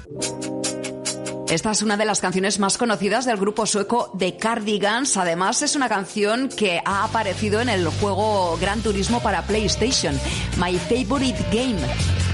Esta es una de las canciones más conocidas del grupo sueco The Cardigans. Además, es una canción que ha aparecido en el juego Gran Turismo para PlayStation, My Favorite Game.